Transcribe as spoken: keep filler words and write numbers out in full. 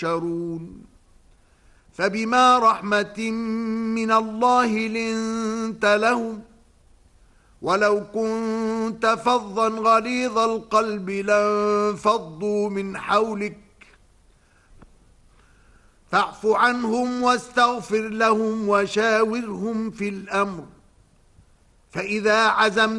يحشرون فبما رحمة من الله لنت لهم ولو كنت فظا غليظ القلب لانفضوا من حولك فاعف عنهم واستغفر لهم وشاورهم في الأمر فإذا عزمت